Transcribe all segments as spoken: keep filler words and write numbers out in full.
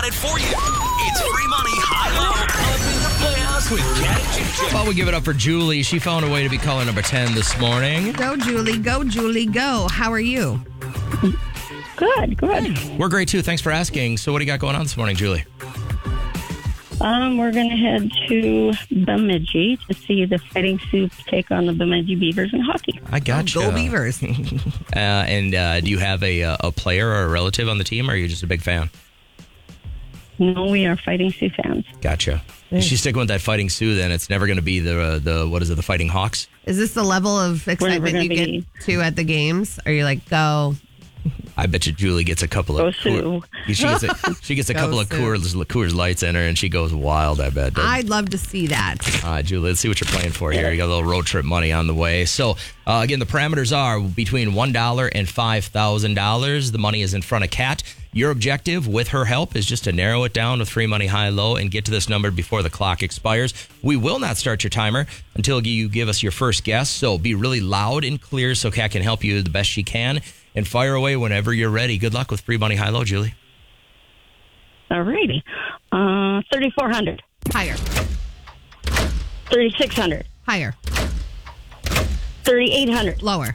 got it for you. It's free money, high-low, up in the Playhouse with Cat and J J. While we give it up for Julie, she found a way to be caller number ten this morning. Go, Julie. Go, Julie. Go. How are you? Good, good. We're great, too. Thanks for asking. So what do you got going on this morning, Julie? Um, we're going to head to Bemidji to see the Fighting Sioux take on the Bemidji Beavers in hockey. I got you. Go Beavers. uh, and uh, do you have a, a player or a relative on the team, or are you just a big fan? No, we are Fighting Sioux fans. Gotcha. If she's sticking with that Fighting Sioux, then it's never going to be the, uh, the what is it, the Fighting Hawks? Is this the level of excitement you be... get to at the games? Are you like, go? I bet you Julie gets a couple Go of Sioux. Coors, she gets a, she gets a Go couple of Sioux. Coors, Coors Lights in her, and she goes wild, I bet. doesn't- I'd love to see that. All right, Julie, let's see what you're playing for here. You got a little road trip money on the way. So, uh, again, the parameters are between one dollar and five thousand dollars. The money is in front of Kat. Your objective, with her help, is just to narrow it down with free money high-low and get to this number before the clock expires. We will not start your timer until you give us your first guess. So be really loud and clear so Kat can help you the best she can. And fire away whenever you're ready. Good luck with free money high-low, Julie. All righty. Uh, thirty-four hundred. Higher. thirty-six hundred. Higher. thirty-eight hundred. Lower.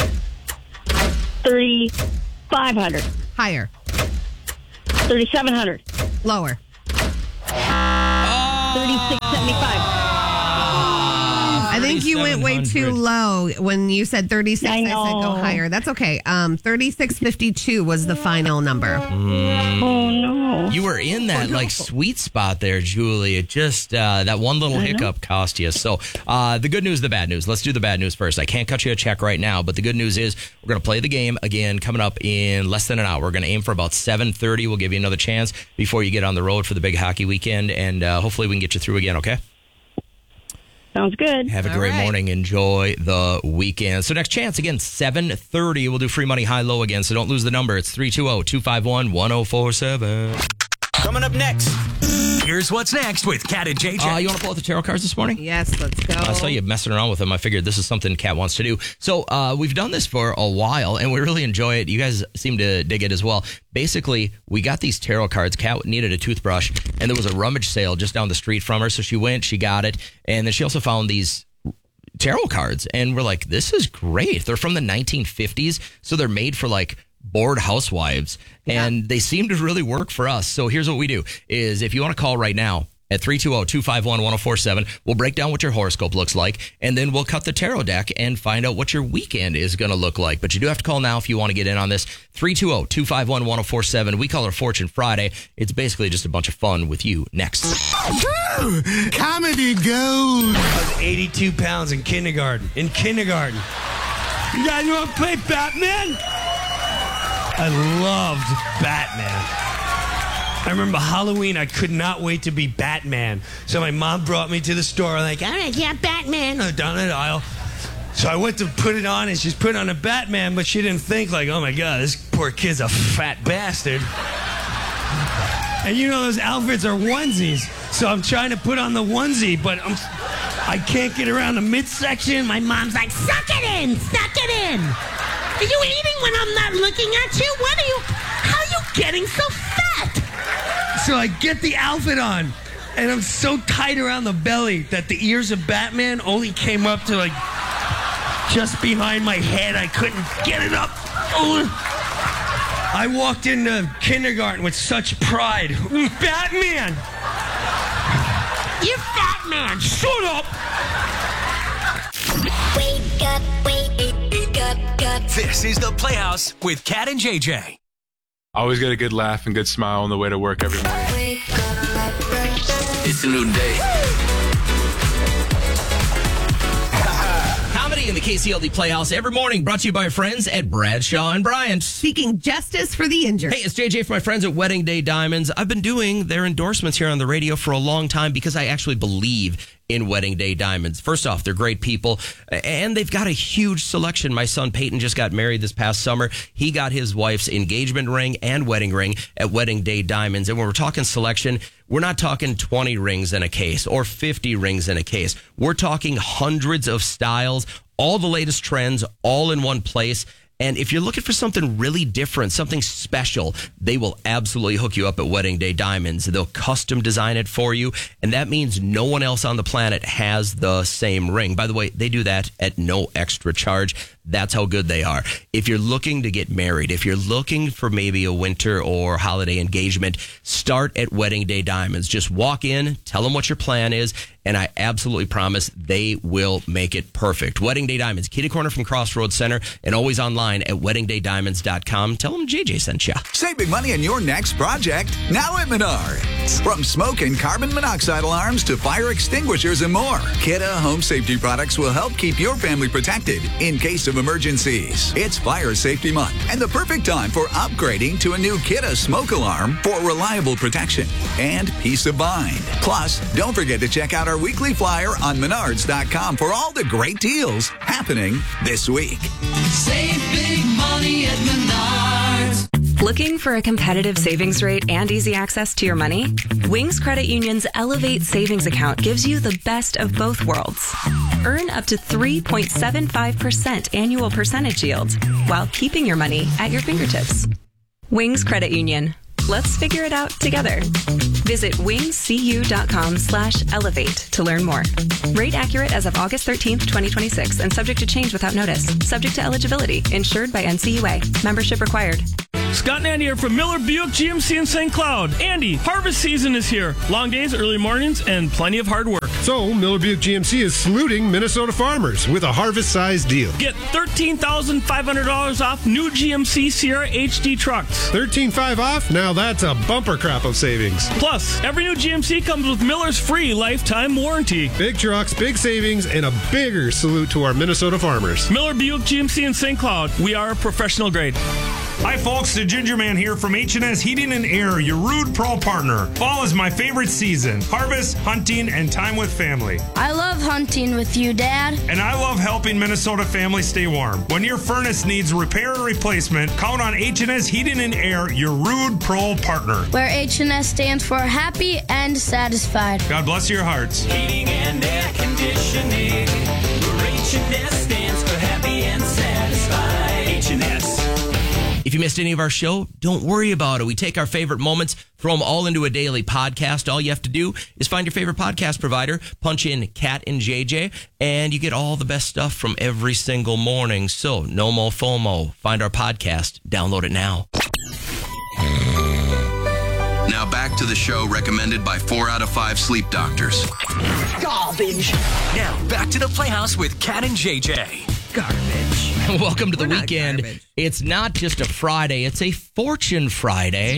thirty-five hundred. Higher. thirty-seven hundred. Lower. thirty-six seventy-five. I think you went way too low when you said thirty-six. I I, said go know. higher. That's okay. Um, thirty-six fifty-two was the final number. Oh, no. You were in that like sweet spot there, Julie. It just uh, that one little hiccup cost you. So uh, the good news, the bad news. Let's do the bad news first. I can't cut you a check right now, but the good news is we're going to play the game again coming up in less than an hour. We're going to aim for about seven thirty. We'll give you another chance before you get on the road for the big hockey weekend, and uh, hopefully we can get you through again. Okay. Sounds good. Have a All great right. morning. Enjoy the weekend. So next chance, again, seven thirty. We'll do free money high-low again, so don't lose the number. It's three two zero, two five one, one zero four seven. Coming up next, here's what's next with Cat and J J. Uh, you want to pull out the tarot cards this morning? Yes, let's go. I saw you messing around with them. I figured this is something Kat wants to do. So uh, we've done this for a while, and we really enjoy it. You guys seem to dig it as well. Basically, we got these tarot cards. Kat needed a toothbrush, and there was a rummage sale just down the street from her. So she went, she got it, and then she also found these tarot cards. And we're like, this is great. They're from the nineteen fifties, so they're made for like bored housewives, and they seem to really work for us. So here's what we do is if you want to call right now at three two zero, two five one, one zero four seven, we'll break down what your horoscope looks like, and then we'll cut the tarot deck and find out what your weekend is going to look like. But you do have to call now if you want to get in on this. three two zero, two five one, one zero four seven. We call it Fortune Friday. It's basically just a bunch of fun with you next. Comedy gold. I was eighty-two pounds in kindergarten. In kindergarten. You guys want to play Batman? I loved Batman. I remember Halloween, I could not wait to be Batman. So my mom brought me to the store, like, all right, yeah, Batman, oh, down the aisle. So I went to put it on, and she's put on a Batman, but she didn't think, like, oh my God, this poor kid's a fat bastard. And you know those outfits are onesies. So I'm trying to put on the onesie, but I'm, I can't get around the midsection. My mom's like, suck it in, suck it in. Are you eating when I'm not looking at you? What are you, how are you getting so fat? So I get the outfit on, and I'm so tight around the belly that the ears of Batman only came up to like just behind my head. I couldn't get it up. Oh. I walked into kindergarten with such pride. Batman! You're fat man! Shut up! Wake up, wake up, up. This is the Playhouse with Cat and J J. Always get a good laugh and good smile on the way to work every morning. Wake up, It's a new day. Comedy in the K C L D Playhouse every morning, brought to you by our friends at Bradshaw and Bryant. Seeking justice for the injured. Hey, it's J J for my friends at Wedding Day Diamonds. I've been doing their endorsements here on the radio for a long time because I actually believe in Wedding Day Diamonds. First off, they're great people, and they've got a huge selection. My son Peyton just got married this past summer. He got his wife's engagement ring and wedding ring at Wedding Day Diamonds. And when we're talking selection, we're not talking twenty rings in a case or fifty rings in a case. We're talking hundreds of styles, all the latest trends, all in one place. And if you're looking for something really different, something special, they will absolutely hook you up at Wedding Day Diamonds. They'll custom design it for you. And that means no one else on the planet has the same ring. By the way, they do that at no extra charge. That's how good they are. If you're looking to get married, if you're looking for maybe a winter or holiday engagement, start at Wedding Day Diamonds. Just walk in, tell them what your plan is, and I absolutely promise they will make it perfect. Wedding Day Diamonds, kitty corner from Crossroads Center, and always online at wedding day diamonds dot com. Tell them J J sent you. Save big money on your next project now at Menards. From smoke and carbon monoxide alarms to fire extinguishers and more, Kidde Home Safety products will help keep your family protected in case of emergencies. It's Fire Safety Month and the perfect time for upgrading to a new Kidde smoke alarm for reliable protection and peace of mind. Plus, don't forget to check out our weekly flyer on menards dot com for all the great deals happening this week. Save big money at Menards. Looking for a competitive savings rate and easy access to your money? Wings Credit Union's Elevate Savings Account gives you the best of both worlds. Earn up to three point seven five percent annual percentage yield while keeping your money at your fingertips. Wings Credit Union. Let's figure it out together. Visit wingscu.com slash elevate to learn more. Rate accurate as of August thirteenth, twenty twenty-six, and subject to change without notice. Subject to eligibility. Insured by N C U A. Membership required. Scott and Andy here from Miller Buick G M C in Saint Cloud. Andy, harvest season is here. Long days, early mornings, and plenty of hard work. So, Miller Buick G M C is saluting Minnesota farmers with a harvest-sized deal. Get thirteen thousand five hundred dollars off new G M C Sierra H D trucks. thirteen thousand five hundred dollars off? Now that's a bumper crop of savings. Plus, every new G M C comes with Miller's free lifetime warranty. Big trucks, big savings, and a bigger salute to our Minnesota farmers. Miller Buick G M C in Saint Cloud. We are a professional grade. Hi folks, the Ginger Man here from H and S Heating and Air, your Rude Pro partner. Fall is my favorite season. Harvest, hunting, and time with family. I love hunting with you, Dad. And I love helping Minnesota families stay warm. When your furnace needs repair or replacement, count on H and S Heating and Air, your Rude Pro partner. Where H and S stands for happy and satisfied. God bless your hearts. Heating and air conditioning. Where H and S stands for happy and satisfied. H and S. If you missed any of our show, don't worry about it. We take our favorite moments, throw them all into a daily podcast. All you have to do is find your favorite podcast provider, punch in Cat and J J, and you get all the best stuff from every single morning. So, no more FOMO. Find our podcast. Download it now. Now back to the show recommended by four out of five sleep doctors. Garbage. Now back to the Playhouse with Cat and J J. Garbage. Welcome to the We're not weekend. garbage. It's not just a Friday, it's a Fortune Friday.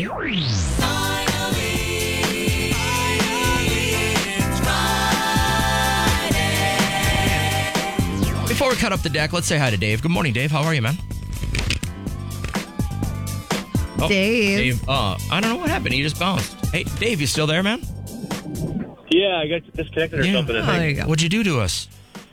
Before we cut up the deck, let's say hi to Dave. Good morning, Dave. How are you, man? Oh, Dave. Dave. Uh, I don't know what happened. He just bounced. Hey, Dave, you still there, man? Yeah, I got disconnected or Yeah. something. I Oh, think. there you go. What'd you do to us?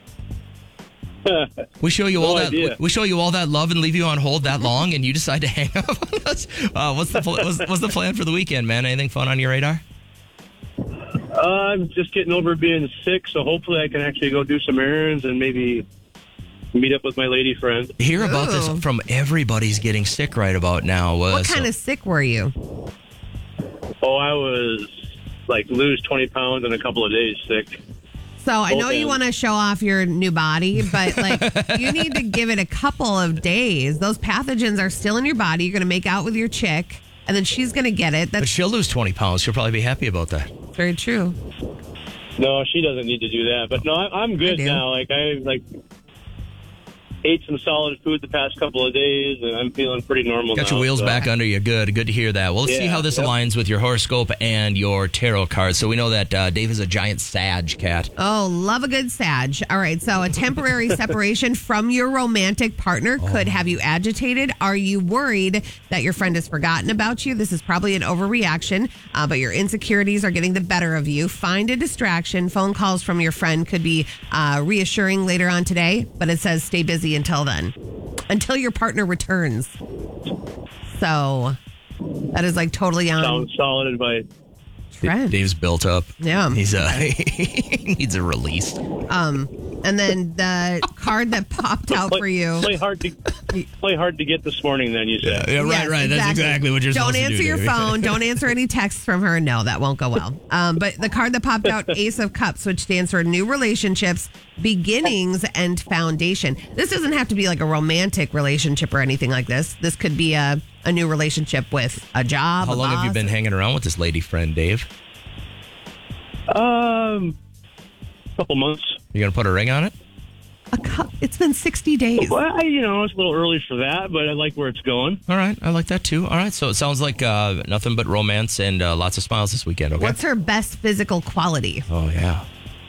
We show you No all that. idea. We show you all that love and leave you on hold that long, and you decide to hang up on us. Uh, what's the pl- what's, what's the plan for the weekend, man? Anything fun on your radar? Uh, I'm just getting over being sick, so hopefully I can actually go do some errands and maybe meet up with my lady friend. Hear about Ooh. this from everybody's getting sick right about now. Uh, What so- kind of sick were you? Oh, I was like lose twenty pounds in a couple of days sick. So I know Both you ends. want to show off your new body, but like you need to give it a couple of days. Those pathogens are still in your body. You're going to make out with your chick, and then she's going to get it. But That's she'll lose twenty pounds. She'll probably be happy about that. very true. No, she doesn't need to do that. But no, I, I'm good do. now. Like I like ate some solid food the past couple of days, and I'm feeling pretty normal. Got now, your wheels so. back under you. Good. Good to hear that. Well, let's see Yeah, how this yep. aligns with your horoscope and your tarot cards. So we know that uh, Dave is a giant Sag cat. Oh, love a good Sag. All right, so a temporary separation from your romantic partner could have you agitated. Are you worried that your friend has forgotten about you? This is probably an overreaction, uh, but your insecurities are getting the better of you. Find a distraction. Phone calls from your friend could be uh, reassuring later on today, but it says stay busy until then, until your partner returns. So that is like totally on. Sounds solid advice. trend. Dave's built up. Yeah. He's uh, he needs a release. Um, and then the card that popped out play, for you. Play hard to play hard to get this morning. Then you said, yeah, right, Yes, right. That's exactly what you're Don't supposed to do. answer your Dave. phone. Don't answer any texts from her. No, that won't go well. Um, but the card that popped out, Ace of Cups, which stands for new relationships, beginnings, and foundation. This doesn't have to be like a romantic relationship or anything like this. This could be a, a new relationship with a job. How a long have you boss. been hanging around with this lady friend, Dave? um, a couple months. You gonna put a ring on it? A cup. It's been sixty days. Well, I, you know, it's a little early for that, but I like where it's going. All right, I like that too. All right, so it sounds like uh, nothing but romance and uh, lots of smiles this weekend. Okay. What's her best physical quality? Oh yeah.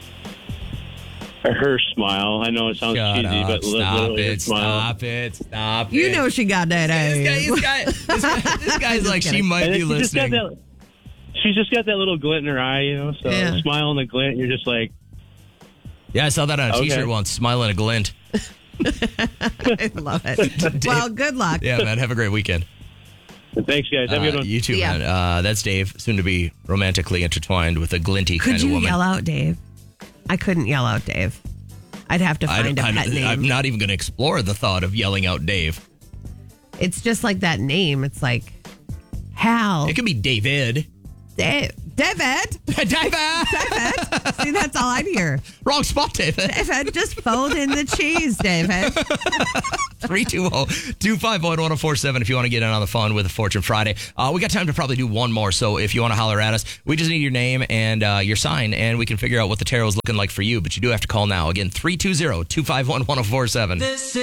Her smile. I know it sounds Shut cheesy, up. but li- Stop literally her it. smile. Stop it. Stop You it. know she got that ass. This guy, this guy, this guy, this guy's like, she might And be then she just got listening. that. She's just got that little glint in her eye, you know. So Yeah. a smile and a glint, you're just like, Yeah, I saw that on a Okay. t-shirt once, smiling a glint. I love it. Well, good luck. Yeah, man, have a great weekend. thanks, guys. Have a good Uh, one. you too, Yeah. man. Uh, that's Dave, soon to be romantically intertwined with a glinty Could kind you of woman. yell out, Dave? I couldn't yell out, Dave. I'd have to I find a don't- I pet don't- name. I'm not even going to explore the thought of yelling out Dave. It's just like that name. It's like Hal. It could be David. Dave. David. David. David. See, that's all I'd hear. Wrong spot, David. David, just fold in the cheese, David. three two zero, two five one, one zero four seven if you want to get in on the phone with a Fortune Friday. Uh, we got time to probably do one more, so if you want to holler at us, we just need your name and uh, your sign, and we can figure out what the tarot is looking like for you, but you do have to call now. Again, three two zero, two five one, one zero four seven. This